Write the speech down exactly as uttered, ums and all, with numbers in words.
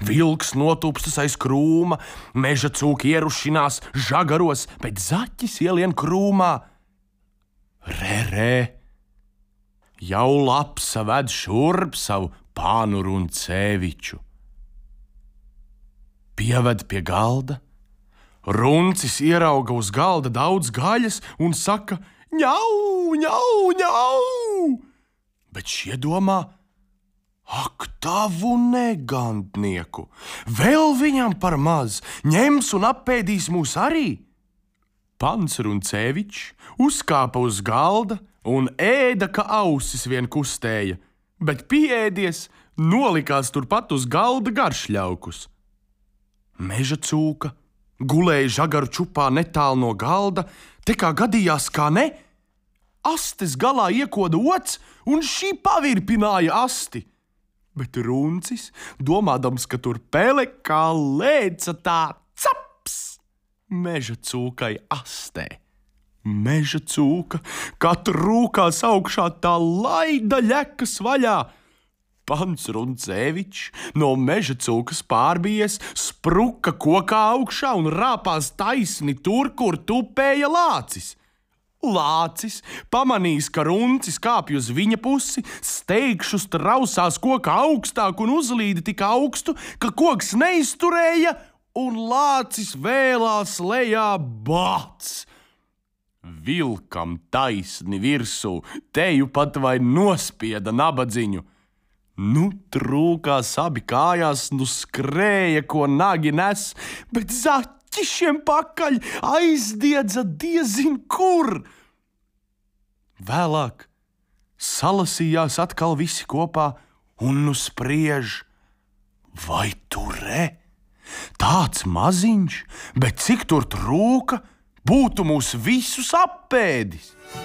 Vilks notupstas aiz krūma, meža cūki ierušinās žagaros, bet zaķis ielien krūmā. Re, re! Jau lapsa ved šurp savu pānu Runcēviču. Pieved pie galda, Runcis ierauga uz galda daudz gaļas un saka: ņau, ņau, ņau! Bet šie domā: ak, tavu negandnieku! Vēl viņam par maz, ņems un apēdīs mūs arī! Pants Runcēvičs uzkāpa uz galda un ēda, ka ausis vien kustēja, bet pieēdies nolikās turpat uz galda garšļaukus. Meža cūka gulēja žagaru čupā netālu no galda, te kā gadījās, kā ne, astes galā iekoda ots un šī pavirpināja asti. Bet Runcis, domādams, ka tur pele kā lēca, tā caps meža cūkai astē. Meža cūka, kad rūkās augšā, tā laida ļekas vaļā. Pants Runcēvičs no meža cūkas pārbijies, spruka kokā augšā un rāpās taisni tur, kur tupēja lācis. Lācis, pamanījis, ka Runcis kāpj uz viņa pusi, steigšus trausās kokā augstāk un uzlīdi tik augstu, ka koks neizturēja, un lācis vēlās lejā bāc. Vilkam taisni virsū, teju pat vai nospieda nabadziņu. Nu trūkās abi kājās, nu skrēja, ko nagi nes, bet zaķišiem pakaļ aizdiedza diezin kur. Vēlāk salasījās atkal visi kopā un nu spriež: vai tu re? Tāds maziņš, bet cik tur trūka, būtu mūs visus apēdis.